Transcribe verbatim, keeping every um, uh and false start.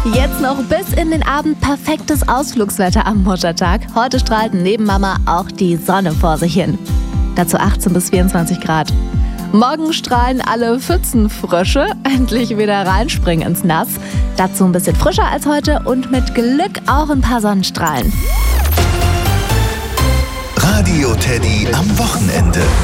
Jetzt noch bis in den Abend perfektes Ausflugswetter am Muttertag. Heute strahlt neben Mama auch die Sonne vor sich hin. Dazu achtzehn bis vierundzwanzig Grad. Morgen strahlen alle Pfützenfrösche endlich wieder reinspringen ins Nass. Dazu ein bisschen frischer als heute und mit Glück auch ein paar Sonnenstrahlen. Radio Teddy am Wochenende.